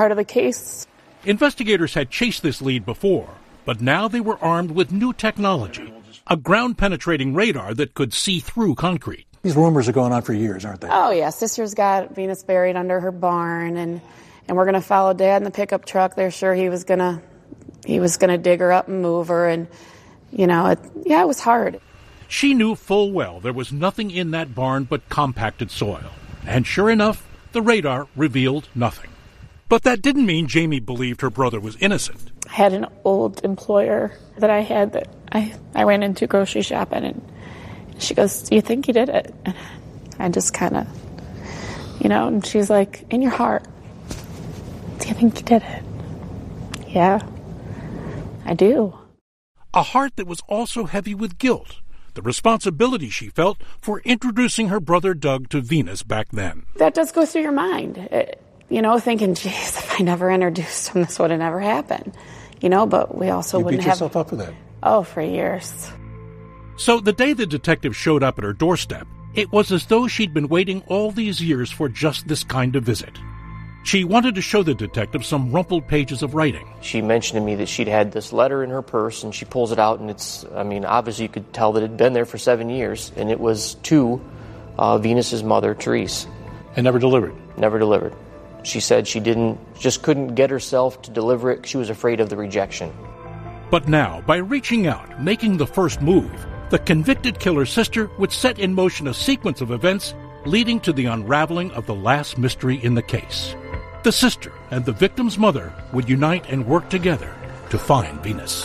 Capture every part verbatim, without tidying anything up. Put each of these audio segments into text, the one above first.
Part of the case. Investigators had chased this lead before, but now they were armed with new technology, a ground-penetrating radar that could see through concrete. These rumors are going on for years, aren't they? Oh, yeah. Sister's got Venus buried under her barn, and, and we're going to follow Dad in the pickup truck. They're sure he was going to he was going to dig her up and move her, and, you know, it, yeah, it was hard. She knew full well there was nothing in that barn but compacted soil. And sure enough, the radar revealed nothing. But that didn't mean Jamie believed her brother was innocent. I had an old employer that I had that I, I ran into grocery shopping, and she goes, "Do you think you did it?" And I just kind of, you know, and she's like, "In your heart, do you think you did it?" "Yeah, I do." A heart that was also heavy with guilt, the responsibility she felt for introducing her brother Doug to Venus back then. That does go through your mind. It, You know, thinking, geez, if I never introduced him, this would have never happened. You know, but we also you wouldn't beat have... yourself up for that? Oh, for years. So the day the detective showed up at her doorstep, it was as though she'd been waiting all these years for just this kind of visit. She wanted to show the detective some rumpled pages of writing. She mentioned to me that she'd had this letter in her purse, and she pulls it out, and it's, I mean, obviously you could tell that it had been there for seven years, and it was to uh, Venus's mother, Therese. And never delivered? Never delivered. She said she didn't, just couldn't get herself to deliver it. She was afraid of the rejection. But now, by reaching out, making the first move, the convicted killer's sister would set in motion a sequence of events leading to the unraveling of the last mystery in the case. The sister and the victim's mother would unite and work together to find Venus.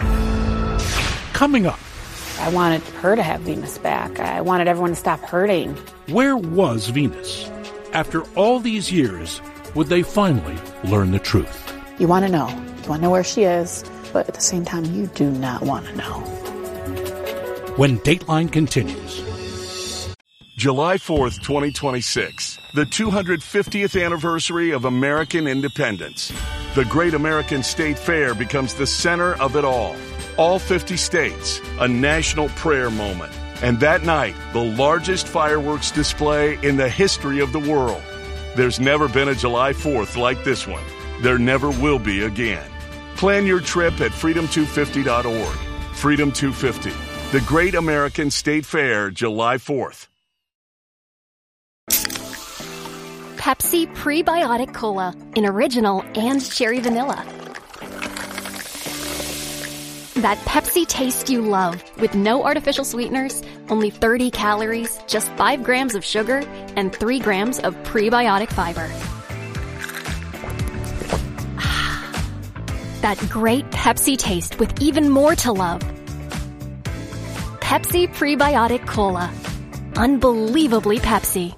Coming up. I wanted her to have Venus back. I wanted everyone to stop hurting. Where was Venus? After all these years, would they finally learn the truth? You want to know. You want to know where she is, but at the same time, you do not want to know. When Dateline continues. July fourth, twenty twenty-six, the two hundred fiftieth anniversary of American independence. The Great American State Fair becomes the center of it all. All fifty states, a national prayer moment. And that night, the largest fireworks display in the history of the world. There's never been a July fourth like this one. There never will be again. Plan your trip at freedom two fifty dot org. Freedom two fifty, the Great American State Fair, July fourth. Pepsi Prebiotic Cola in original and cherry vanilla. That Pepsi taste you love, with no artificial sweeteners, only thirty calories, just five grams of sugar, and three grams of prebiotic fiber. That great Pepsi taste with even more to love. Pepsi Prebiotic Cola. Unbelievably Pepsi.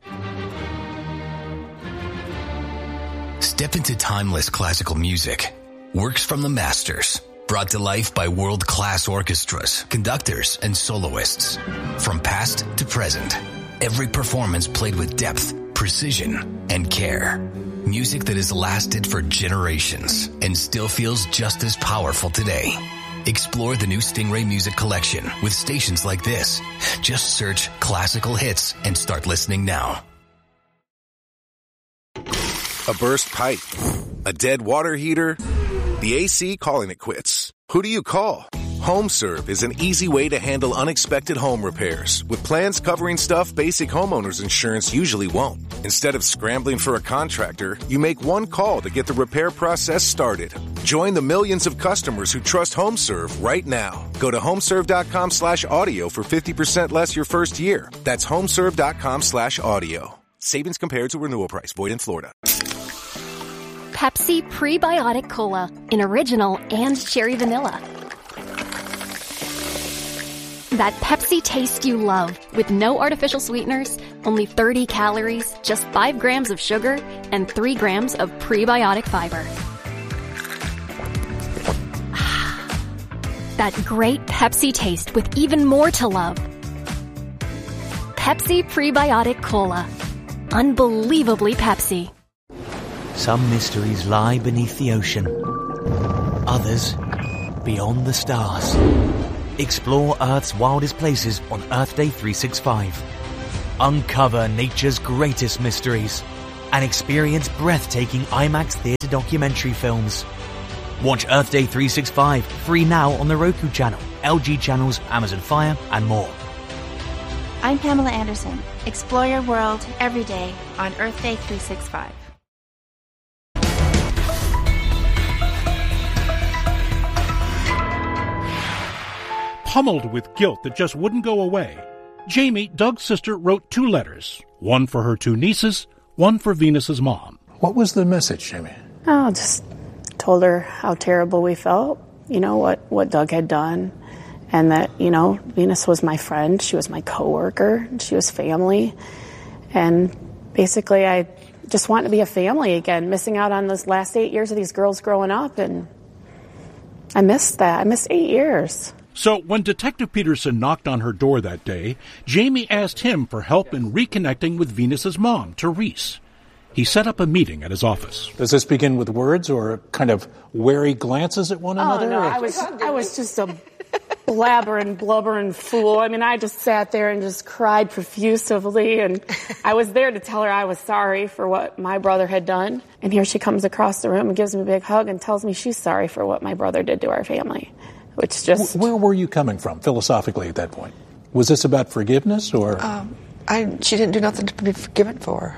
Step into timeless classical music. Works from the masters. Brought to life by world-class orchestras, conductors, and soloists. From past to present, every performance played with depth, precision, and care. Music that has lasted for generations and still feels just as powerful today. Explore the new Stingray Music Collection with stations like this. Just search classical hits and start listening now. A burst pipe, a dead water heater, the A C calling it quits. Who do you call? HomeServe is an easy way to handle unexpected home repairs with plans covering stuff basic homeowners insurance usually won't. Instead of scrambling for a contractor, you make one call to get the repair process started. Join the millions of customers who trust HomeServe right now. Go to homeserve.com slash audio for fifty percent less your first year. That's homeserve.com slash audio. Savings compared to renewal price. Void in Florida. Pepsi Prebiotic Cola in original and cherry vanilla. That Pepsi taste you love, with no artificial sweeteners, only thirty calories, just five grams of sugar, and three grams of prebiotic fiber. That great Pepsi taste with even more to love. Pepsi Prebiotic Cola. Unbelievably Pepsi. Some mysteries lie beneath the ocean. Others, beyond the stars. Explore Earth's wildest places on Earth Day three sixty-five. Uncover nature's greatest mysteries. and experience breathtaking IMAX theatre documentary films. Watch Earth Day three sixty-five free now on the Roku channel, L G channels, Amazon Fire, and more. I'm Pamela Anderson. Explore your world every day on Earth Day three sixty-five. Pummeled with guilt that just wouldn't go away, Jamie, Doug's sister, wrote two letters, one for her two nieces, one for Venus's mom. What was the message, Jamie? Oh, just told her how terrible we felt, you know, what, what Doug had done, and that, you know, Venus was my friend, she was my coworker, she was family, and basically I just wanted to be a family again, missing out on those last eight years of these girls growing up, and I missed that. I missed eight years. So when Detective Peterson knocked on her door that day, Jamie asked him for help in reconnecting with Venus's mom, Therese. He set up a meeting at his office. Does this begin with words or kind of wary glances at one oh, another? No, I was I was just a blabbering, blubbering fool. I mean, I just sat there and just cried profusely, and I was there to tell her I was sorry for what my brother had done. And here she comes across the room and gives me a big hug and tells me she's sorry for what my brother did to our family, which just... Where were you coming from philosophically at that point? Was this about forgiveness or... Um, I, she didn't do nothing to be forgiven for.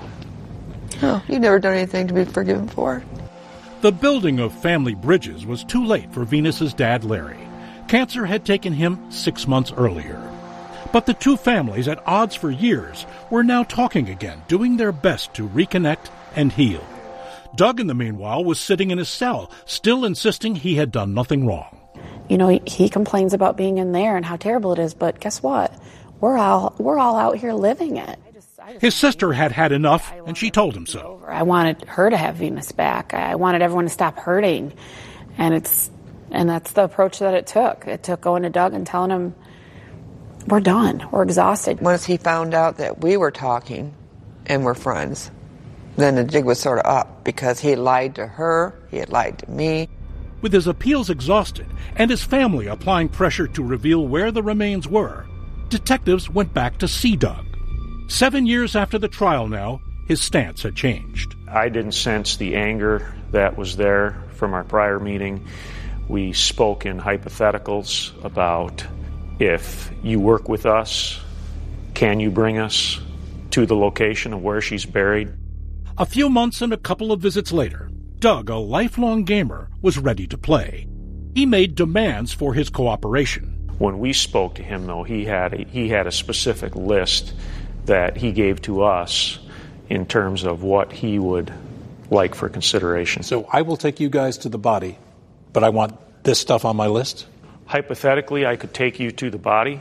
No, you've never done anything to be forgiven for. The building of family bridges was too late for Venus's dad, Larry. Cancer had taken him six months earlier. But the two families, at odds for years, were now talking again, doing their best to reconnect and heal. Doug, in the meanwhile, was sitting in his cell, still insisting he had done nothing wrong. You know, he, he complains about being in there and how terrible it is, but guess what? We're all we're all out here living it. His sister had had enough, and she told him so. I wanted her to have Venus back. I wanted everyone to stop hurting, and it's and that's the approach that it took. It took going to Doug and telling him, we're done, we're exhausted. Once he found out that we were talking and we're friends, then the jig was sort of up, because he lied to her, he had lied to me. With his appeals exhausted and his family applying pressure to reveal where the remains were, detectives went back to see Doug. Seven years after the trial now, his stance had changed. I didn't sense the anger that was there from our prior meeting. We spoke in hypotheticals about, if you work with us, can you bring us to the location of where she's buried? A few months and a couple of visits later, Doug, a lifelong gamer, was ready to play. He made demands for his cooperation. When we spoke to him, though, he had a, he had a specific list that he gave to us in terms of what he would like for consideration. So I will take you guys to the body, but I want this stuff on my list? Hypothetically, I could take you to the body,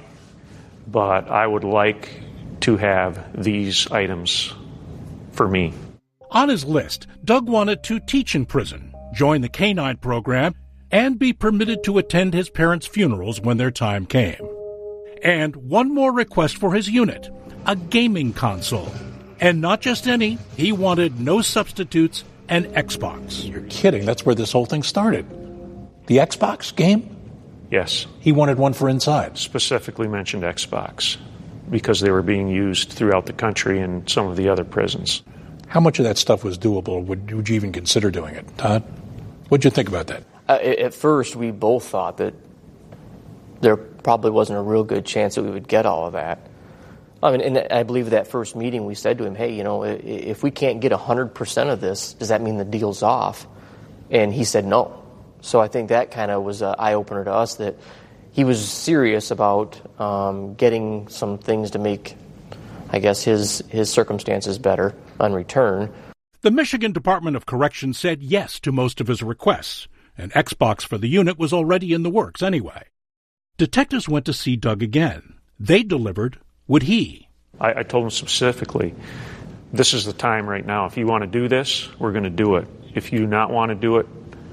but I would like to have these items for me. On his list, Doug wanted to teach in prison, join the canine program, and be permitted to attend his parents' funerals when their time came. And one more request for his unit, a gaming console. And not just any, he wanted no substitutes, an Xbox. You're kidding, that's where this whole thing started. The Xbox game? Yes. He wanted one for inside. Specifically mentioned Xbox, because they were being used throughout the country and some of the other prisons. How much of that stuff was doable? Would, would you even consider doing it? Todd, what'd you think about that? Uh, at first, we both thought that there probably wasn't a real good chance that we would get all of that. I mean, and I believe that first meeting we said to him, hey, you know, if we can't get one hundred percent of this, does that mean the deal's off? And he said no. So I think that kind of was an eye-opener to us, that he was serious about um, getting some things to make, I guess, his, his circumstances better on return. The Michigan Department of Corrections said yes to most of his requests. An Xbox for the unit was already in the works anyway. Detectives went to see Doug again. They delivered, would he? I, I told him specifically, this is the time right now. If you want to do this, we're going to do it. If you do not want to do it,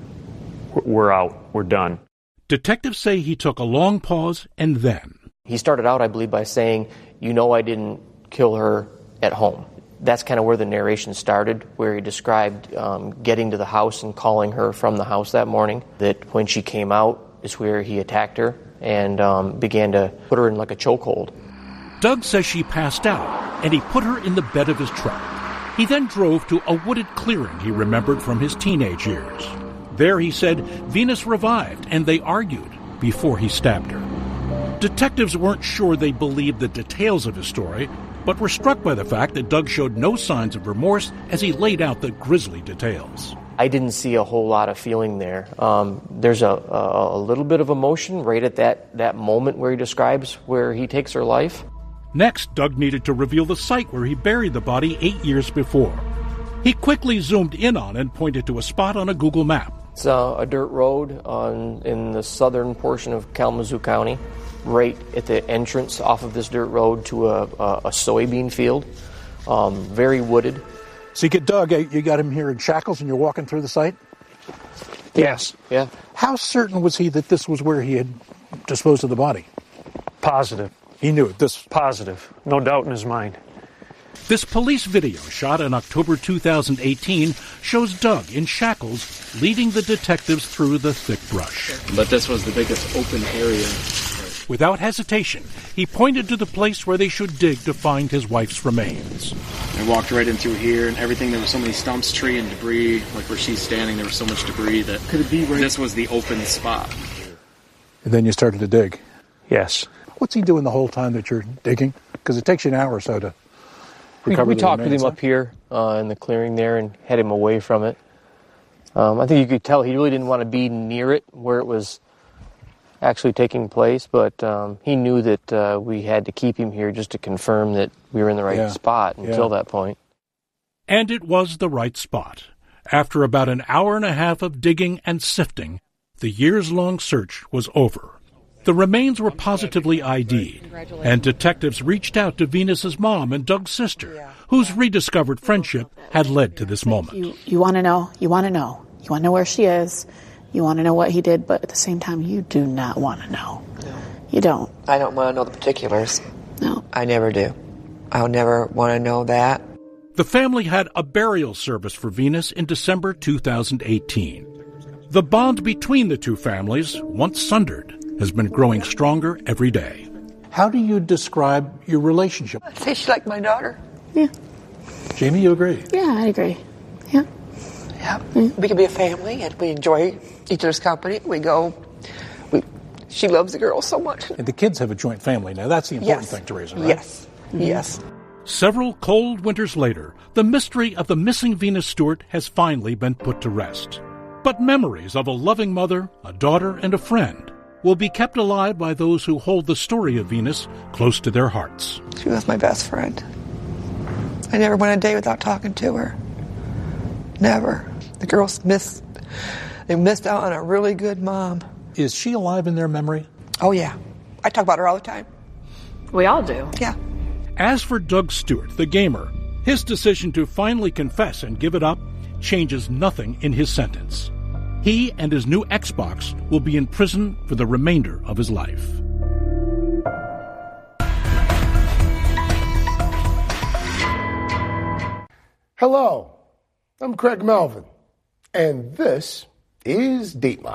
we're out. We're done. Detectives say he took a long pause and then. He started out, I believe, by saying, you know, I didn't kill her at home. That's kind of where the narration started, where he described um, getting to the house and calling her from the house that morning, that when she came out is where he attacked her and um, began to put her in like a chokehold. Doug says she passed out, and he put her in the bed of his truck. He then drove to a wooded clearing he remembered from his teenage years. There, he said, Venus revived, and they argued before he stabbed her. Detectives weren't sure they believed the details of his story, but were struck by the fact that Doug showed no signs of remorse as he laid out the grisly details. I didn't see a whole lot of feeling there. Um, there's a, a, a little bit of emotion right at that, that moment where he describes where he takes her life. Next, Doug needed to reveal the site where he buried the body eight years before. He quickly zoomed in on and pointed to a spot on a Google map. It's uh, a dirt road on, in the southern portion of Kalamazoo County, right at the entrance off of this dirt road to a, a, a soybean field, um, very wooded. So you get Doug, you got him here in shackles and you're walking through the site? Yes. Yeah. How certain was he that this was where he had disposed of the body? Positive. He knew it. This Positive. No doubt in his mind. This police video, shot in October two thousand eighteen, shows Doug in shackles leading the detectives through the thick brush. But this was the biggest open area. Without hesitation, he pointed to the place where they should dig to find his wife's remains. I walked right in through here, and everything, there were so many stumps, tree, and debris. Like where she's standing, there was so much debris that could it be right? This was the open spot. And then you started to dig. Yes. What's he doing the whole time that you're digging? Because it takes you an hour or so to recover We, we the talked with remains, him huh? up here uh, in the clearing there and had him away from it. Um, I think you could tell he really didn't want to be near it where it was actually taking place, but um, he knew that uh, we had to keep him here just to confirm that we were in the right Yeah. spot until Yeah. that point. And it was the right spot. After about an hour and a half of digging and sifting, the years-long search was over. The remains were positively I D'd, and detectives reached out to Venus's mom and Doug's sister, whose rediscovered friendship had led to this moment. You, you want to know. You want to know. You want to know where she is. You want to know what he did, but at the same time, you do not want to know. No. You don't. I don't want to know the particulars. No. I never do. I'll never want to know that. The family had a burial service for Venus in December two thousand eighteen. The bond between the two families, once sundered, has been growing stronger every day. How do you describe your relationship? I'd say she's like my daughter. Yeah. Jamie, you agree? Yeah, I agree. Yeah. Yeah. Mm-hmm. We can be a family, and we enjoy each other's company. We go. We. She loves the girl so much. And the kids have a joint family now. That's the important Yes. thing, Teresa, right? Yes. Mm-hmm. Yes. Several cold winters later, the mystery of the missing Venus Stewart has finally been put to rest. But memories of a loving mother, a daughter, and a friend will be kept alive by those who hold the story of Venus close to their hearts. She was my best friend. I never went a day without talking to her. Never. The girls missed, they missed out on a really good mom. Is she alive in their memory? Oh, yeah. I talk about her all the time. We all do. Yeah. As for Doug Stewart, the gamer, his decision to finally confess and give it up changes nothing in his sentence. He and his new Xbox will be in prison for the remainder of his life. Hello, I'm Craig Melvin, and this is Dateline.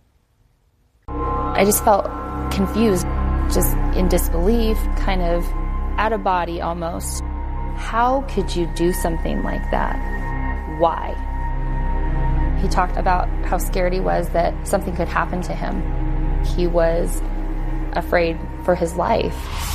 I just felt confused, just in disbelief, kind of out of body almost. How could you do something like that? Why? He talked about how scared he was that something could happen to him. He was afraid for his life.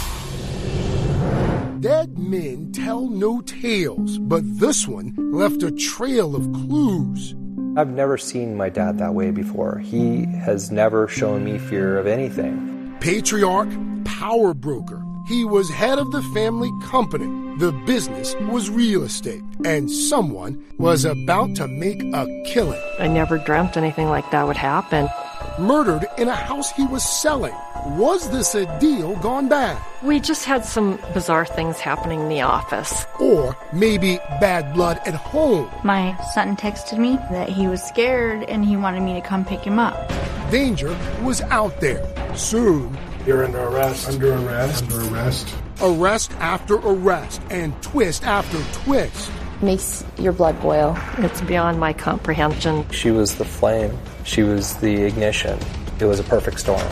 Dead men tell no tales, but this one left a trail of clues. I've never seen my dad that way before. He has never shown me fear of anything. Patriarch, power broker. He was head of the family company. The business was real estate, and someone was about to make a killing. I never dreamt anything like that would happen. Murdered in a house he was selling. Was this a deal gone bad? We just had some bizarre things happening in the office. Or maybe bad blood at home. My son texted me that he was scared and he wanted me to come pick him up. Danger was out there. Soon, you're under arrest. Under arrest. Under arrest. Arrest after arrest and twist after twist. Makes your blood boil. It's beyond my comprehension. She was the flame. She was the ignition. It was a perfect storm.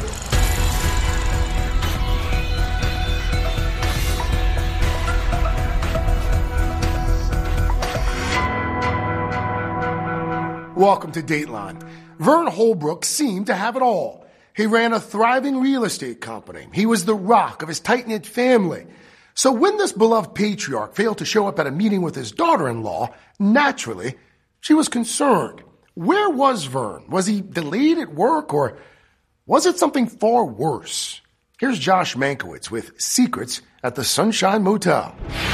Welcome to Dateline. Vern Holbrook seemed to have it all. He ran a thriving real estate company. He was the rock of his tight-knit family. So when this beloved patriarch failed to show up at a meeting with his daughter-in-law, naturally, she was concerned. Where was Vern? Was he delayed at work, or was it something far worse? Here's Josh Mankiewicz with Secrets at the Sunshine Motel.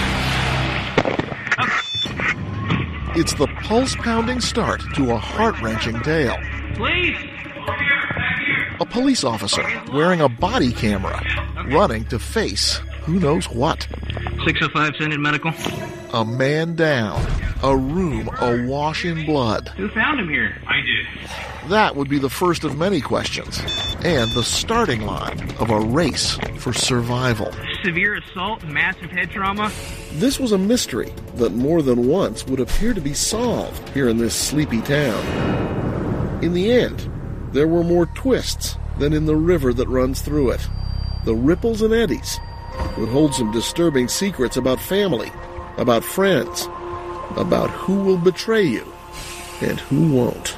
It's the pulse-pounding start to a heart-wrenching tale. Please! A police officer wearing a body camera, running to face who knows what. six oh five, send in medical. A man down, a room awash in blood. Who found him here? I did. That would be the first of many questions, and the starting line of a race for survival. Severe assault, massive head trauma. This was a mystery that more than once would appear to be solved here in this sleepy town. In the end, there were more twists than in the river that runs through it. The ripples and eddies would hold some disturbing secrets about family, about friends, about who will betray you and who won't.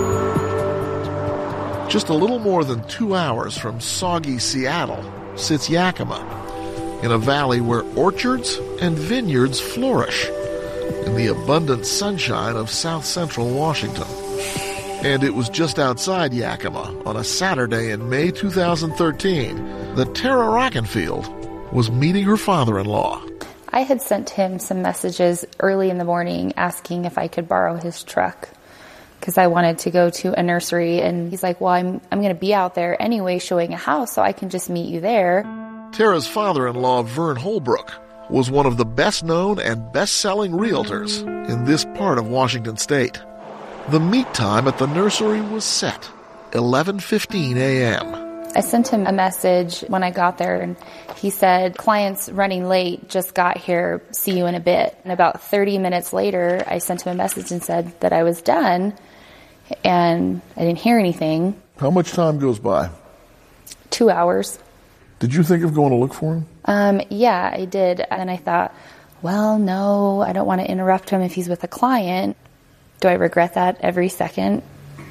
Just a little more than two hours from soggy Seattle sits Yakima, in a valley where orchards and vineyards flourish in the abundant sunshine of south-central Washington. And it was just outside Yakima on a Saturday in May two thousand thirteen that Tara Rockenfield was meeting her father-in-law. I had sent him some messages early in the morning asking if I could borrow his truck because I wanted to go to a nursery, and he's like, well, I'm I'm going to be out there anyway showing a house, so I can just meet you there. Tara's father-in-law, Vern Holbrook, was one of the best-known and best-selling realtors in this part of Washington state. The meet time at the nursery was set, eleven fifteen a.m. I sent him a message when I got there, and he said, client's running late, just got here, see you in a bit. And about thirty minutes later, I sent him a message and said that I was done, and I didn't hear anything. How much time goes by? Two hours. Did you think of going to look for him? Um, yeah, I did. And I thought, well, no, I don't want to interrupt him if he's with a client. Do I regret that every second?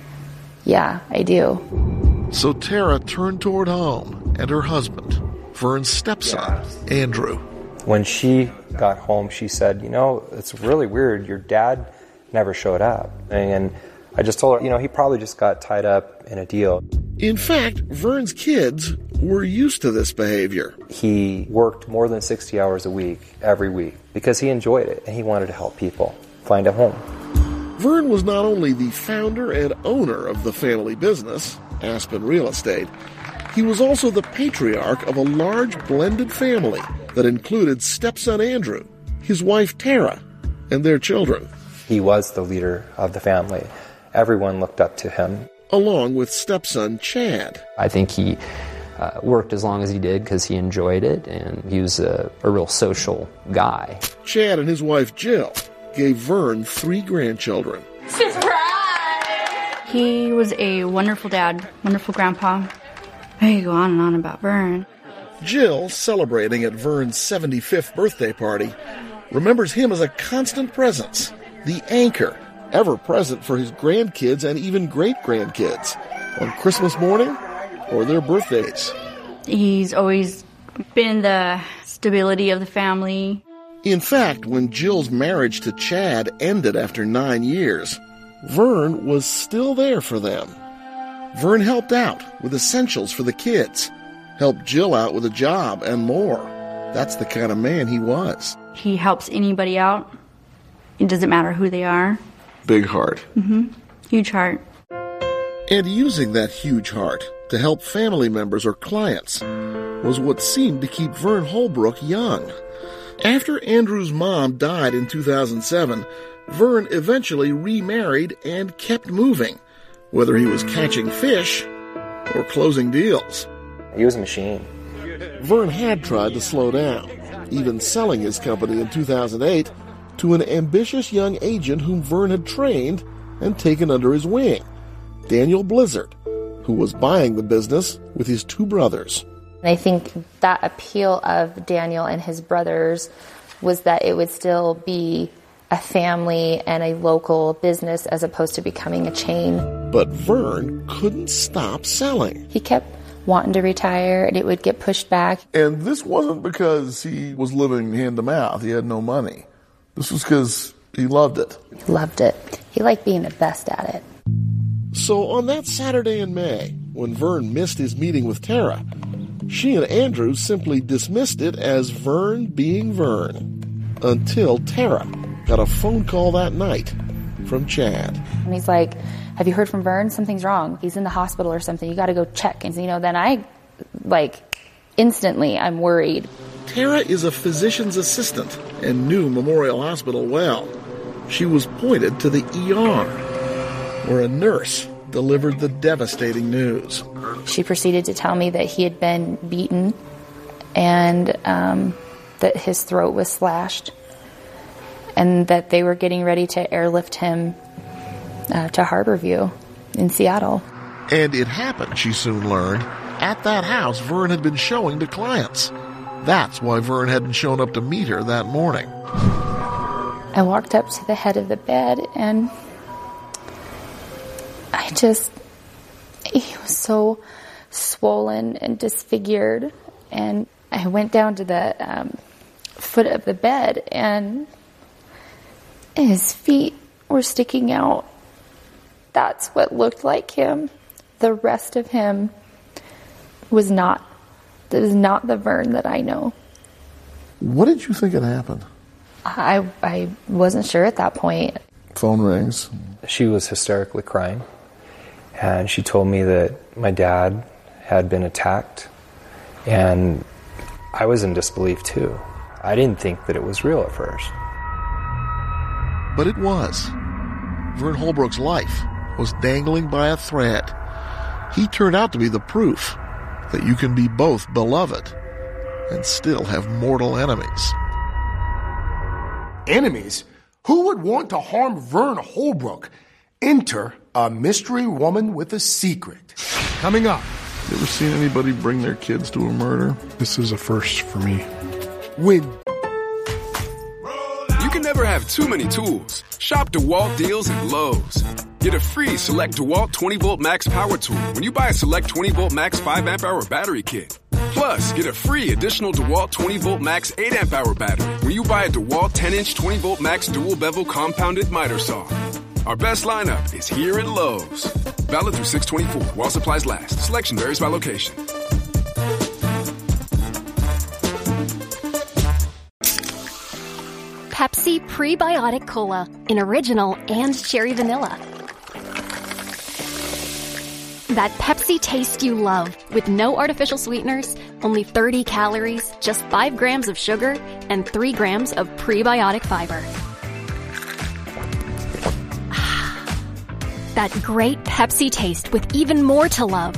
Yeah, I do. So Tara turned toward home and her husband, Vern's stepson, Andrew. When she got home, she said, you know, it's really weird. Your dad never showed up. And I just told her, you know, he probably just got tied up in a deal. In fact, Vern's kids were used to this behavior. He worked more than sixty hours a week, every week, because he enjoyed it and he wanted to help people find a home. Vern was not only the founder and owner of the family business, Aspen Real Estate, he was also the patriarch of a large blended family that included stepson Andrew, his wife Tara, and their children. He was the leader of the family. Everyone looked up to him. Along with stepson Chad. I think he uh, worked as long as he did because he enjoyed it, and he was a, a real social guy. Chad and his wife Jill gave Vern three grandchildren. Surprise! He was a wonderful dad, wonderful grandpa. I could go on and on about Vern. Jill, celebrating at Vern's seventy-fifth birthday party, remembers him as a constant presence, the anchor, ever present for his grandkids and even great-grandkids on Christmas morning or their birthdays. He's always been the stability of the family. In fact, when Jill's marriage to Chad ended after nine years, Vern was still there for them. Vern helped out with essentials for the kids, helped Jill out with a job and more. That's the kind of man he was. He helps anybody out. It doesn't matter who they are. Big heart. Mm-hmm. Huge heart. And using that huge heart to help family members or clients was what seemed to keep Vern Holbrook young. After Andrew's mom died in two thousand seven, Vern eventually remarried and kept moving, whether he was catching fish or closing deals. He was a machine. Vern had tried to slow down, even selling his company in two thousand eight to an ambitious young agent whom Vern had trained and taken under his wing, Daniel Blizzard, who was buying the business with his two brothers. I think that appeal of Daniel and his brothers was that it would still be a family and a local business as opposed to becoming a chain. But Vern couldn't stop selling. He kept wanting to retire, and it would get pushed back. And this wasn't because he was living hand to mouth. He had no money. This was because he loved it. He loved it. He liked being the best at it. So on that Saturday in May, when Vern missed his meeting with Tara, she and Andrew simply dismissed it as Vern being Vern. Until Tara got a phone call that night from Chad. And he's like, have you heard from Vern? Something's wrong. He's in the hospital or something. You got to go check. And, you know, then I, like, instantly I'm worried. Tara is a physician's assistant and knew Memorial Hospital well. She was pointed to the E R, where a nurse delivered the devastating news. She proceeded to tell me that he had been beaten and um, that his throat was slashed and that they were getting ready to airlift him uh, to Harborview in Seattle. And it happened, she soon learned, at that house Vern had been showing to clients. That's why Vern hadn't shown up to meet her that morning. I walked up to the head of the bed and I just, he was so swollen and disfigured. And I went down to the um, foot of the bed and his feet were sticking out. That's what looked like him. The rest of him was not, that is not the Vern that I know. What did you think had happened? I I wasn't sure at that point. Phone rings. She was hysterically crying, and she told me that my dad had been attacked, and I was in disbelief too. I didn't think that it was real at first. But it was. Vern Holbrook's life was dangling by a thread. He turned out to be the proof that you can be both beloved and still have mortal enemies. Enemies? Who would want to harm Vern Holbrook? Enter a mystery woman with a secret. Coming up. You ever seen anybody bring their kids to a murder? This is a first for me. When you can never have too many tools. Shop DeWalt deals at Lowe's. Get a free Select DeWalt twenty volt Max power tool when you buy a Select twenty volt Max five amp hour battery kit. Plus, get a free additional DeWalt twenty volt Max eight amp hour battery when you buy a DeWalt ten inch twenty volt Max dual bevel compounded miter saw. Our best lineup is here at Lowe's. Valid through six twenty-four while supplies last. Selection varies by location. Pepsi Prebiotic Cola in original and cherry vanilla. That Pepsi taste you love with no artificial sweeteners, only thirty calories, just five grams of sugar, and three grams of prebiotic fiber. That great Pepsi taste with even more to love.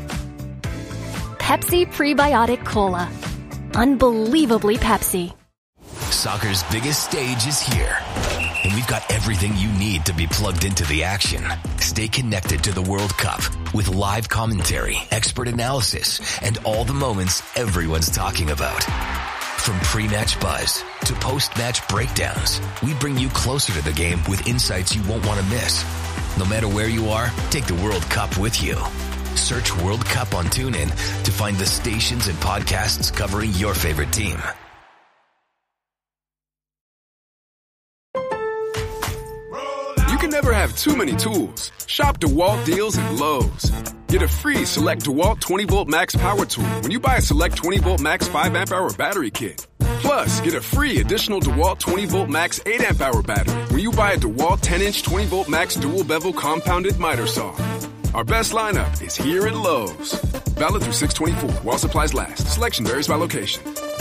Pepsi Prebiotic Cola. Unbelievably Pepsi. Soccer's biggest stage is here, and we've got everything you need to be plugged into the action. Stay connected to the World Cup with live commentary, expert analysis, and all the moments everyone's talking about. From pre-match buzz to post-match breakdowns, we bring you closer to the game with insights you won't want to miss. No matter where you are, take the World Cup with you. Search World Cup on TuneIn to find the stations and podcasts covering your favorite team. You can never have too many tools. Shop DeWalt deals at Lowe's. Get a free Select DeWalt twenty volt Max power tool when you buy a Select twenty volt Max five amp hour battery kit. Plus, get a free additional DeWalt twenty volt Max eight amp hour battery when you buy a DeWalt ten inch twenty volt Max dual bevel compounded miter saw. Our best lineup is here at Lowe's. Valid through six twenty-four while supplies last. Selection varies by location.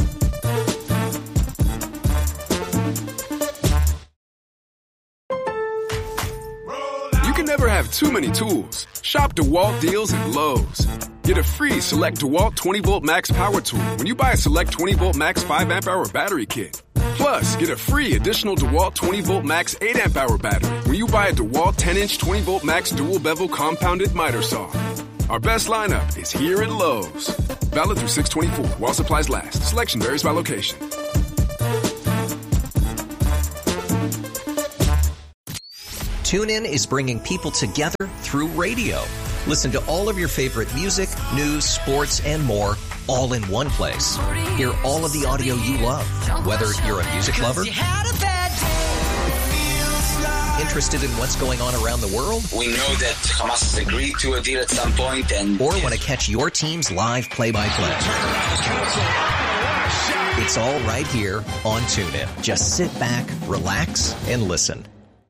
You can never have too many tools. Shop DeWalt deals at Lowe's. Get a free Select DeWalt twenty volt Max power tool when you buy a Select twenty volt Max five amp hour battery kit. Plus, get a free additional DeWalt twenty volt Max eight amp hour battery when you buy a DeWalt ten inch twenty volt Max dual bevel compounded miter saw. Our best lineup is here at Lowe's. Valid through six twenty-four while supplies last. Selection varies by location. TuneIn is bringing people together through radio. Listen to all of your favorite music, news, sports, and more all in one place. Hear all of the audio you love, whether you're a music lover, interested in what's going on around the world, we know that Hamas has agreed to a deal at some point, and or want to catch your team's live play-by-play. It's all right here on TuneIn. Just sit back, relax, and listen.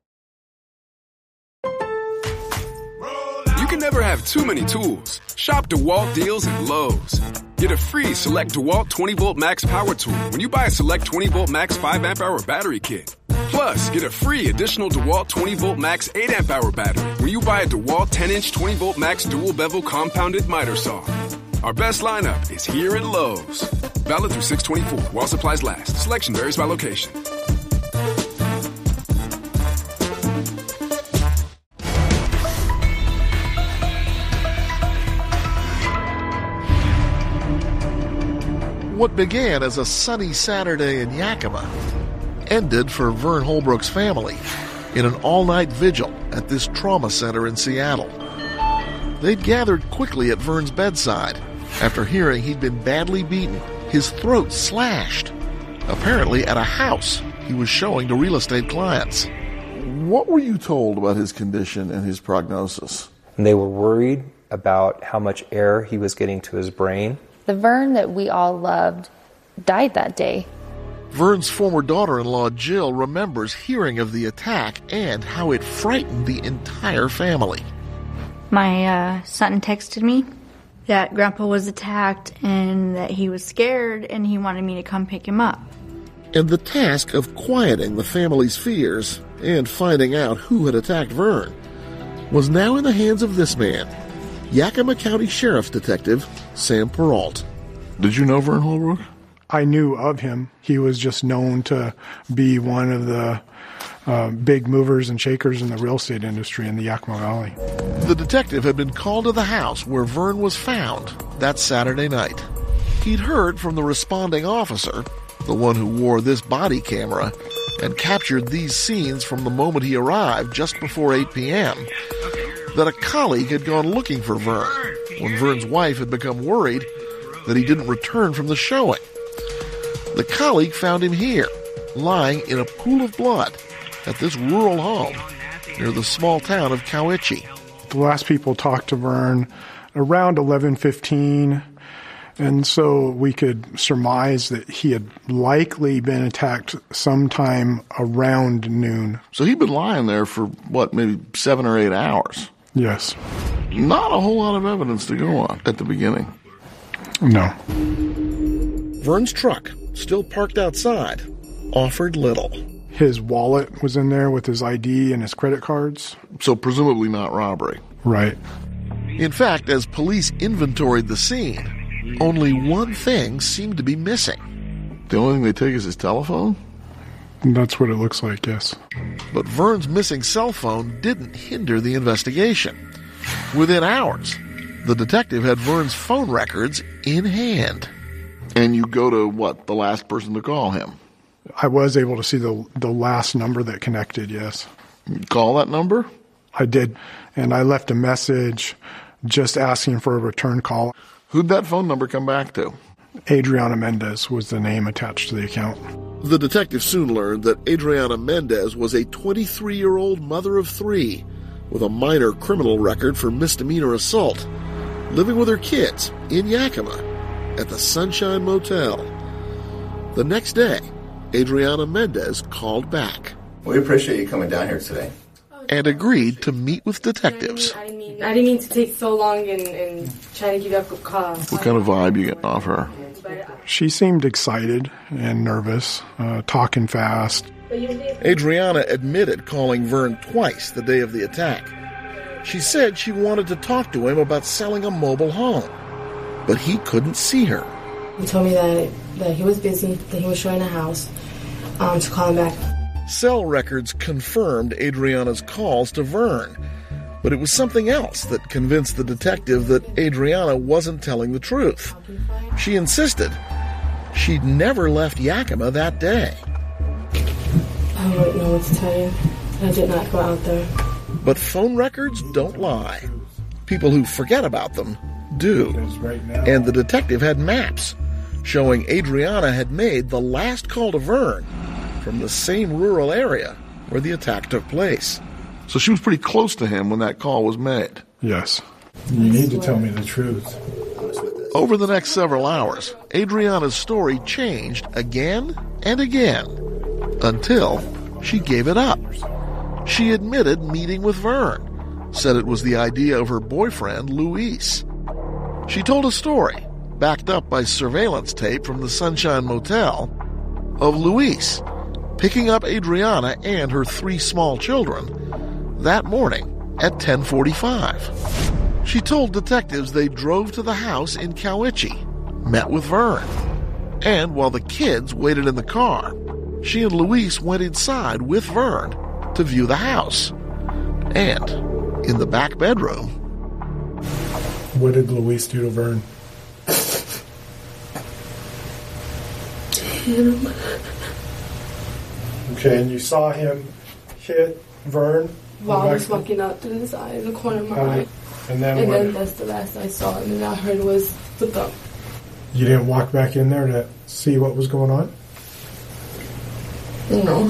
You can never have too many tools. Shop DeWalt deals at Lowe's. Get a free Select DeWalt twenty volt Max Power Tool when you buy a Select twenty volt Max five amp hour battery kit. Plus, get a free additional DeWalt twenty volt Max eight amp hour battery when you buy a DeWalt ten inch twenty volt Max dual bevel compounded miter saw. Our best lineup is here at Lowe's. Valid through six twenty-four while supplies last. Selection varies by location. What began as a sunny Saturday in Yakima ended for Vern Holbrook's family in an all-night vigil at this trauma center in Seattle. They'd gathered quickly at Vern's bedside after hearing he'd been badly beaten, his throat slashed, apparently at a house he was showing to real estate clients. What were you told about his condition and his prognosis? They were worried about how much air he was getting to his brain. The Vern that we all loved died that day. Vern's former daughter-in-law, Jill, remembers hearing of the attack and how it frightened the entire family. My uh, son texted me that Grandpa was attacked and that he was scared and he wanted me to come pick him up. And the task of quieting the family's fears and finding out who had attacked Vern was now in the hands of this man, Yakima County Sheriff's Detective Sam Peralt. Did you know Vern Holbrook? I knew of him. He was just known to be one of the uh, big movers and shakers in the real estate industry in the Yakima Valley. The detective had been called to the house where Vern was found that Saturday night. He'd heard from the responding officer, the one who wore this body camera, and captured these scenes from the moment he arrived just before eight p.m., that a colleague had gone looking for Vern when Vern's wife had become worried that he didn't return from the showing. The colleague found him here, lying in a pool of blood at this rural home near the small town of Cowiche. The last people talked to Vern around eleven fifteen, and so we could surmise that he had likely been attacked sometime around noon. So he'd been lying there for, what, maybe seven or eight hours? Yes. Not a whole lot of evidence to go on at the beginning. No. Vern's truck, still parked outside, offered little. His wallet was in there with his I D and his credit cards. So presumably not robbery. Right. In fact, as police inventoried the scene, only one thing seemed to be missing. The only thing they take is his telephone? That's what it looks like, yes. But Vern's missing cell phone didn't hinder the investigation. Within hours, the detective had Vern's phone records in hand. And you go to, what, the last person to call him? I was able to see the the last number that connected, yes. Call that number? I did. And I left a message just asking for a return call. Who'd that phone number come back to? Adriana Mendez was the name attached to the account. The detective soon learned that Adriana Mendez was a twenty-three-year-old mother of three with a minor criminal record for misdemeanor assault, living with her kids in Yakima at the Sunshine Motel. The next day, Adriana Mendez called back. We appreciate you coming down here today. And agreed to meet with detectives. I didn't mean, I didn't mean to take so long and, and try to give up a call. What kind of vibe you getting off her? She seemed excited and nervous, uh, talking fast. Adriana admitted calling Vern twice the day of the attack. She said she wanted to talk to him about selling a mobile home, but he couldn't see her. He told me that, that he was busy, that he was showing a house, um, to call him back. Cell records confirmed Adriana's calls to Vern, but it was something else that convinced the detective that Adriana wasn't telling the truth. She insisted she'd never left Yakima that day. I wouldn't know what to tell you. I did not go out there. But phone records don't lie. People who forget about them do. And the detective had maps showing Adriana had made the last call to Vern from the same rural area where the attack took place. So she was pretty close to him when that call was made. Yes. You need to tell me the truth. Over the next several hours, Adriana's story changed again and again until she gave it up. She admitted meeting with Vern, said it was the idea of her boyfriend, Luis. She told a story, backed up by surveillance tape from the Sunshine Motel, of Luis picking up Adriana and her three small children that morning at ten forty-five. She told detectives they drove to the house in Cowiche, met with Vern, and while the kids waited in the car, she and Luis went inside with Vern to view the house. And in the back bedroom... What did Luis do to Vern? Hit him. Okay, and you saw him hit Vern? While I was walking out through the side in the corner of my uh, eye. And then And what? then that's the last I saw. And then I heard was the thump. You didn't walk back in there to see what was going on? No.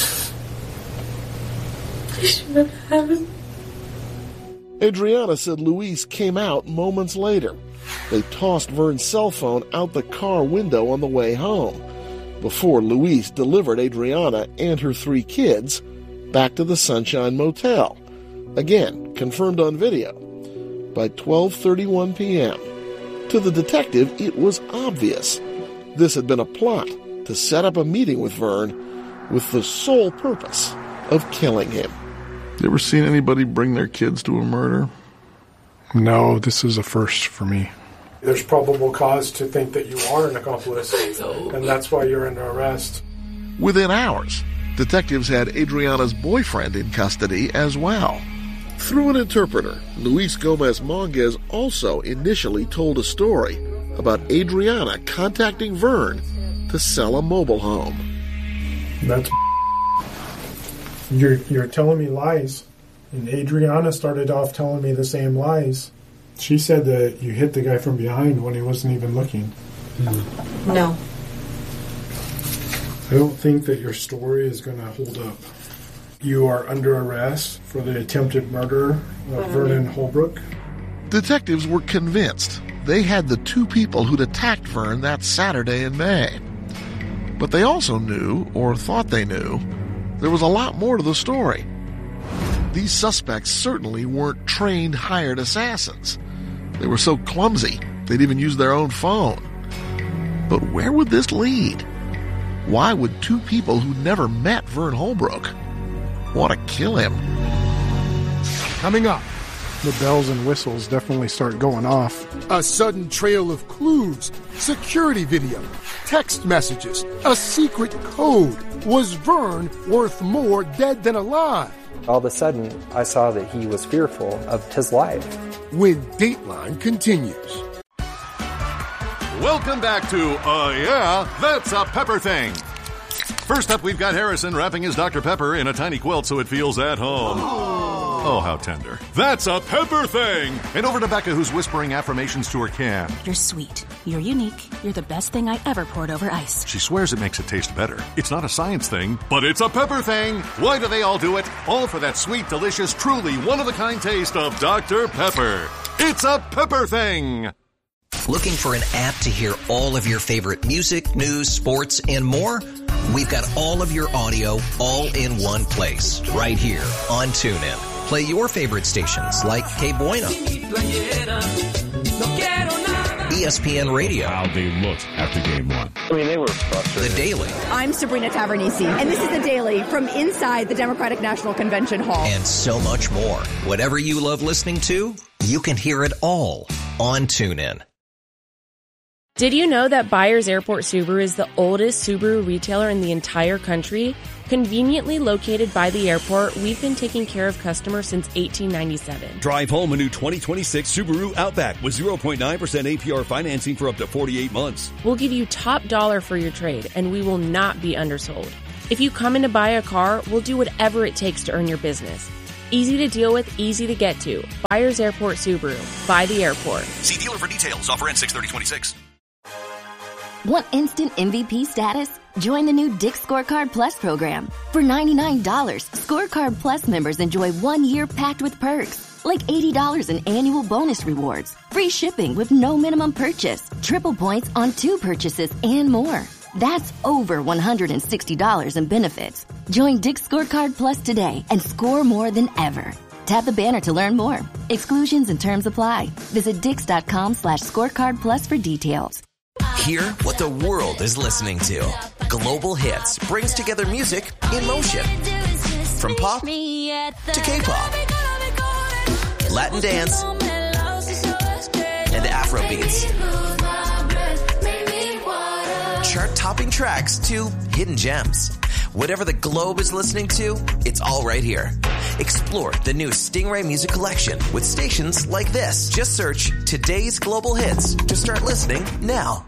I shouldn't have. Adriana said Luis came out moments later. They tossed Vern's cell phone out the car window on the way home before Luis delivered Adriana and her three kids back to the Sunshine Motel. Again, confirmed on video, by twelve thirty-one p.m. To the detective, it was obvious. This had been a plot to set up a meeting with Vern with the sole purpose of killing him. You ever seen anybody bring their kids to a murder? No, this is a first for me. There's probable cause to think that you are an accomplice, and that's why you're under arrest. Within hours, detectives had Adriana's boyfriend in custody as well. Through an interpreter, Luis Gomez Monges also initially told a story about Adriana contacting Vern to sell a mobile home. That's you're you're telling me lies, and Adriana started off telling me the same lies. She said that you hit the guy from behind when he wasn't even looking. No. I don't think that your story is going to hold up. You are under arrest for the attempted murder of Vernon Holbrook. Detectives were convinced they had the two people who'd attacked Vern that Saturday in May. But they also knew, or thought they knew, there was a lot more to the story. These suspects certainly weren't trained hired assassins. They were so clumsy, they'd even use their own phone. But where would this lead? Why would two people who never met Vern Holbrook want to kill him? Coming up, the bells and whistles definitely start going off. A sudden trail of clues, security video, text messages, a secret code. Was Vern worth more dead than alive? All of a sudden, I saw that he was fearful of his life. When Dateline continues. Welcome back to Uh Yeah, That's a Pepper Thing. First up, we've got Harrison wrapping his Doctor Pepper in a tiny quilt so it feels at home. Oh, how tender. That's a Pepper Thing! And over to Becca, who's whispering affirmations to her can. You're sweet. You're unique. You're the best thing I ever poured over ice. She swears it makes it taste better. It's not a science thing, but it's a pepper thing. Why do they all do it? All for that sweet, delicious, truly one-of-a-kind taste of Doctor Pepper. It's a Pepper Thing! Looking for an app to hear all of your favorite music, news, sports, and more? We've got all of your audio all in one place, right here on TuneIn. Play your favorite stations like K Bueno, E S P N Radio. How they looked after game one. I mean, they were frustrated. The Daily. I'm Sabrina Tavernisi, and this is The Daily from inside the Democratic National Convention Hall. And so much more. Whatever you love listening to, you can hear it all on TuneIn. Did you know that Byers Airport Subaru is the oldest Subaru retailer in the entire country? Conveniently located by the airport, we've been taking care of customers since eighteen ninety-seven. Drive home a new twenty twenty-six Subaru Outback with zero point nine percent A P R financing for up to forty-eight months. We'll give you top dollar for your trade, and we will not be undersold. If you come in to buy a car, we'll do whatever it takes to earn your business. Easy to deal with, easy to get to. Byers Airport Subaru. By the airport. See dealer for details. Offer ends six thirty twenty-six. Want instant M V P status? Join the new Dick's Scorecard Plus program. For ninety-nine dollars, Scorecard Plus members enjoy one year packed with perks, like eighty dollars in annual bonus rewards, free shipping with no minimum purchase, triple points on two purchases, and more. That's over one hundred sixty dollars in benefits. Join Dick's Scorecard Plus today and score more than ever. Tap the banner to learn more. Exclusions and terms apply. Visit dix.com slash scorecard plus for details. Hear what the world is listening to. Global Hits brings together music in motion. From pop to K-pop, Latin dance, and Afro beats. Chart-topping tracks to hidden gems. Whatever the globe is listening to, it's all right here. Explore the new Stingray Music Collection with stations like this. Just search Today's Global Hits to start listening now.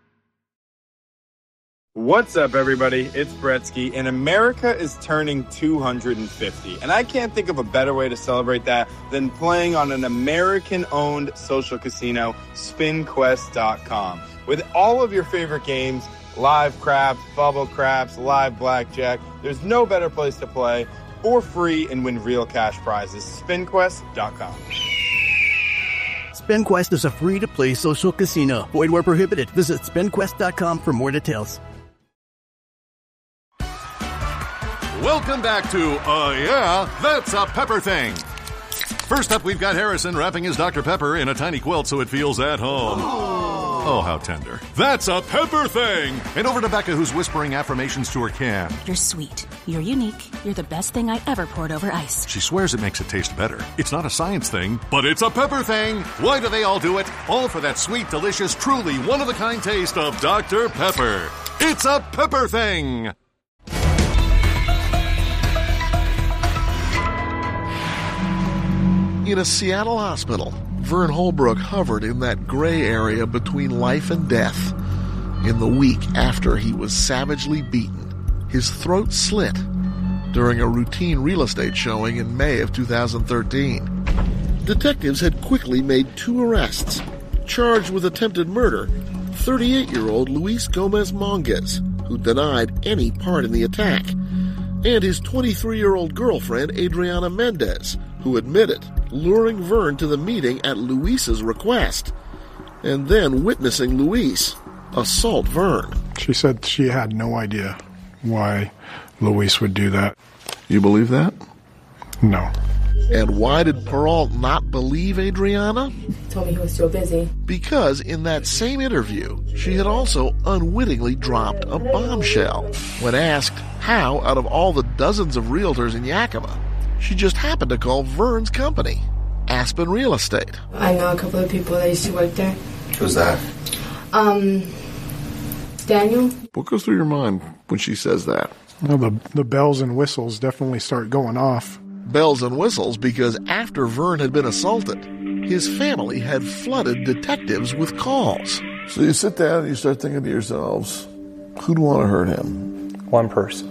What's up, everybody? It's Bretsky, and America is turning two hundred fifty. And I can't think of a better way to celebrate that than playing on an American-owned social casino, spin quest dot com. With all of your favorite games, live craps, bubble craps, live blackjack, there's no better place to play for free and win real cash prizes. spin quest dot com. SpinQuest is a free-to-play social casino. Void where prohibited. Visit spin quest dot com for more details. Welcome back to, uh, yeah, That's a Pepper Thing. First up, we've got Harrison wrapping his Doctor Pepper in a tiny quilt so it feels at home. Oh, how tender. That's a Pepper Thing! And over to Becca, who's whispering affirmations to her can. You're sweet. You're unique. You're the best thing I ever poured over ice. She swears it makes it taste better. It's not a science thing, but it's a Pepper Thing! Why do they all do it? All for that sweet, delicious, truly one-of-a-kind taste of Doctor Pepper. It's a Pepper Thing! In a Seattle hospital, Vern Holbrook hovered in that gray area between life and death. In the week after he was savagely beaten, his throat slit during a routine real estate showing in May of two thousand thirteen. Detectives had quickly made two arrests. Charged with attempted murder, thirty-eight-year-old Luis Gomez Monges, who denied any part in the attack, and his twenty-three-year-old girlfriend Adriana Mendez, who admitted luring Vern to the meeting at Luis's request, and then witnessing Luis assault Vern. She said she had no idea why Luis would do that. You believe that? No. And why did Peralt not believe Adriana? Told me he was still busy. Because in that same interview, she had also unwittingly dropped a bombshell. When asked how, out of all the dozens of realtors in Yakima, she just happened to call Vern's company, Aspen Real Estate. I know a couple of people that used to work there. Who's that? Um, Daniel. What goes through your mind when she says that? Well, the, the bells and whistles definitely start going off. Bells and whistles because after Vern had been assaulted, his family had flooded detectives with calls. So you sit down and you start thinking to yourselves, who'd want to hurt him? One person.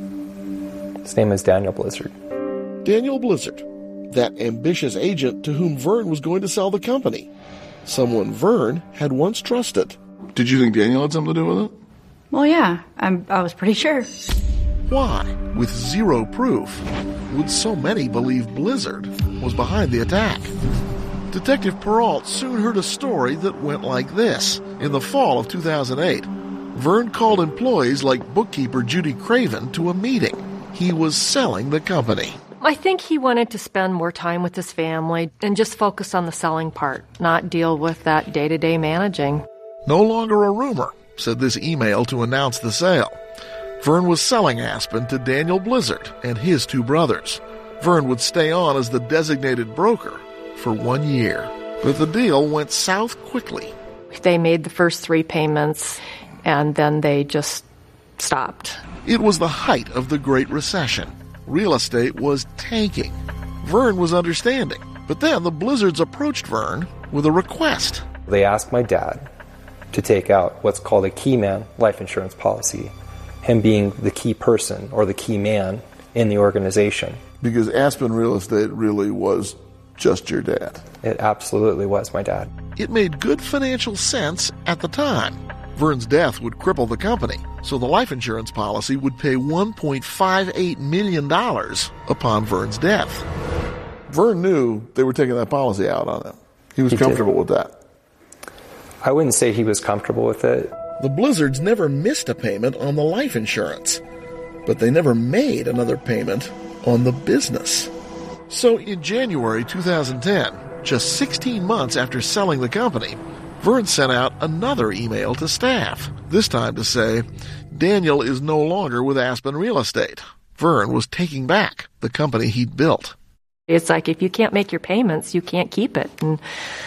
His name is Daniel Blizzard. Daniel Blizzard, that ambitious agent to whom Vern was going to sell the company. Someone Vern had once trusted. Did you think Daniel had something to do with it? Well, yeah, I'm, I was pretty sure. Why, with zero proof, would so many believe Blizzard was behind the attack? Detective Peralt soon heard a story that went like this. In the fall of two thousand eight, Vern called employees like bookkeeper Judy Craven to a meeting. He was selling the company. I think he wanted to spend more time with his family and just focus on the selling part, not deal with that day-to-day managing. No longer a rumor, said this email to announce the sale. Vern was selling Aspen to Daniel Blizzard and his two brothers. Vern would stay on as the designated broker for one year. But the deal went south quickly. They made the first three payments, and then they just stopped. It was the height of the Great Recession. Real estate was tanking. Vern was understanding. But then the Blizzards approached Vern with a request. They asked my dad to take out what's called a key man life insurance policy, him being the key person or the key man in the organization. Because Aspen Real Estate really was just your dad. It absolutely was my dad. It made good financial sense at the time. Vern's death would cripple the company, so the life insurance policy would pay one point five eight million dollars upon Vern's death. Vern knew they were taking that policy out on him. He was he comfortable did. with that. I wouldn't say he was comfortable with it. The Blizzards never missed a payment on the life insurance, but they never made another payment on the business. So in January two thousand ten, just sixteen months after selling the company, Vern sent out another email to staff, this time to say Daniel is no longer with Aspen Real Estate. Vern was taking back the company he'd built. It's like if you can't make your payments, you can't keep it. And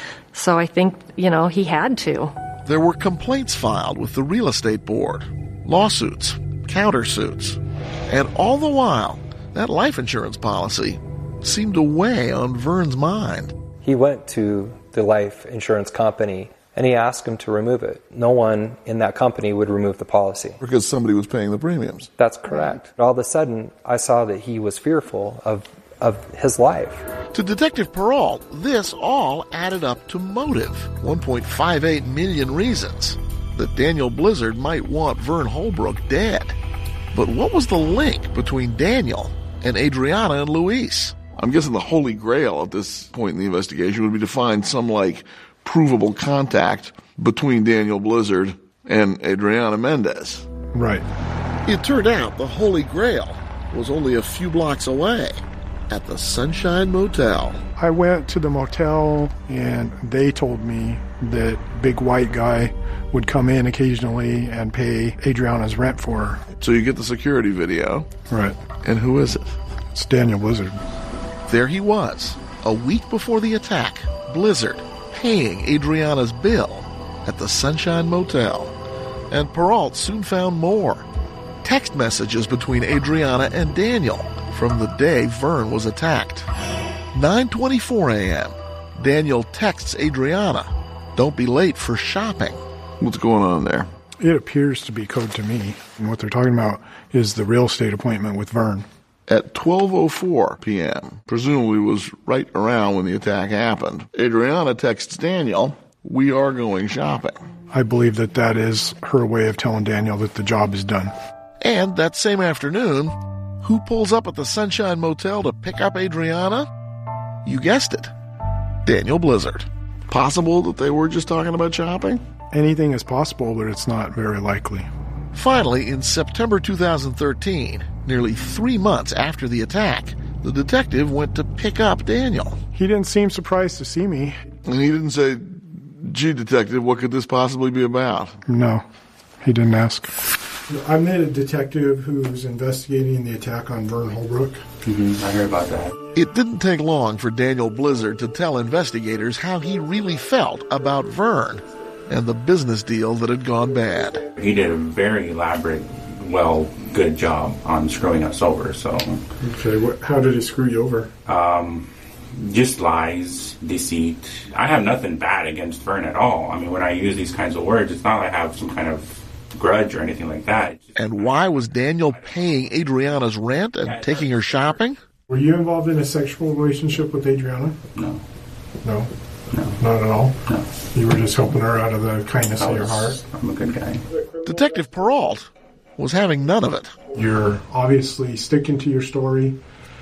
so I think, you know, he had to. There were complaints filed with the real estate board, lawsuits, countersuits, and all the while, that life insurance policy seemed to weigh on Vern's mind. He went to the life insurance company and he asked him to remove it. No one in that company would remove the policy. Because somebody was paying the premiums. That's correct. All of a sudden, I saw that he was fearful of, of his life. To Detective Peralt, this all added up to motive. one point five eight million reasons that Daniel Blizzard might want Vern Holbrook dead. But what was the link between Daniel and Adriana and Luis? I'm guessing the holy grail at this point in the investigation would be to find some, like, provable contact between Daniel Blizzard and Adriana Mendez. Right. It turned out the Holy Grail was only a few blocks away at the Sunshine Motel. I went to the motel and they told me that big white guy would come in occasionally and pay Adriana's rent for her. So you get the security video. Right. And who is it? It's Daniel Blizzard. There he was, a week before the attack, Blizzard paying Adriana's bill at the Sunshine Motel. And Peralt soon found more. Text messages between Adriana and Daniel from the day Vern was attacked. nine twenty-four a.m. Daniel texts Adriana, "Don't be late for shopping." What's going on there? It appears to be code to me. And what they're talking about is the real estate appointment with Vern. At twelve oh four p.m., presumably was right around when the attack happened, Adriana texts Daniel, "We are going shopping." I believe that that is her way of telling Daniel that the job is done. And that same afternoon, who pulls up at the Sunshine Motel to pick up Adriana? You guessed it, Daniel Blizzard. Possible that they were just talking about shopping? Anything is possible, but it's not very likely. Finally, in September two thousand thirteen, nearly three months after the attack, the detective went to pick up Daniel. He didn't seem surprised to see me. And he didn't say, "Gee, detective, what could this possibly be about?" No, he didn't ask. I'm the detective who's investigating the attack on Vern Holbrook. Mm-hmm. I heard about that. It didn't take long for Daniel Blizzard to tell investigators how he really felt about Vern and the business deal that had gone bad. He did a very elaborate, well, good job on screwing us over, so... Okay, what, how did he screw you over? Um, just lies, deceit. I have nothing bad against Vern at all. I mean, when I use these kinds of words, it's not like I have some kind of grudge or anything like that. And why was Daniel paying Adriana's rent and taking her shopping? Were you involved in a sexual relationship with Adriana? No. No? No. Not at all? No. You were just helping her out of the kindness I of was, your heart? I'm a good guy. Detective Peralt was having none of it. You're obviously sticking to your story,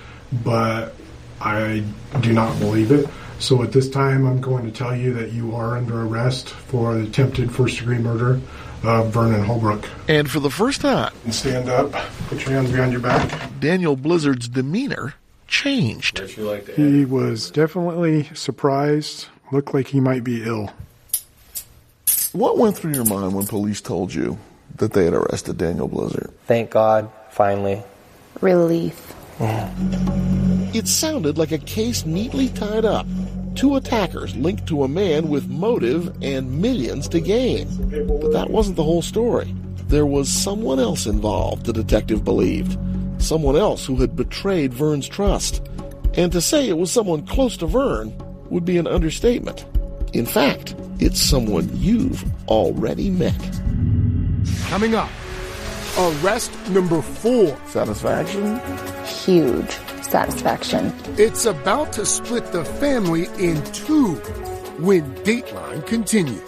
but I do not believe it. So at this time, I'm going to tell you that you are under arrest for the attempted first-degree murder of Vernon Holbrook. And for the first time... Stand up. Put your hands behind your back. Daniel Blizzard's demeanor changed. He was definitely surprised. Looked like he might be ill. What went through your mind when police told you that they had arrested Daniel Blizzard? Thank God, finally. Relief. It sounded like a case neatly tied up. Two attackers linked to a man with motive and millions to gain. But that wasn't the whole story. There was someone else involved, the detective believed. Someone else who had betrayed Vern's trust. And to say it was someone close to Vern would be an understatement. In fact, it's someone you've already met. Coming up, arrest number four. Satisfaction? Huge. satisfaction. It's about to split the family in two when Dateline continues.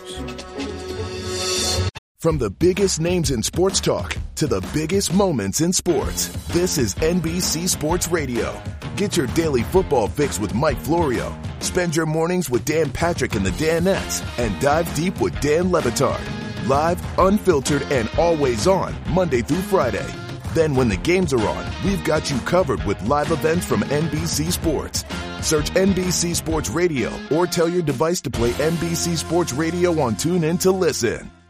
From the biggest names in sports talk to the biggest moments in sports, this is N B C Sports Radio. Get your daily football fix with Mike Florio. Spend your mornings with Dan Patrick and the Danettes, and dive deep with Dan Le Batard. Live, unfiltered, and always on, Monday through Friday. Then when the games are on, we've got you covered with live events from N B C Sports. Search N B C Sports Radio or tell your device to play N B C Sports Radio on TuneIn to listen.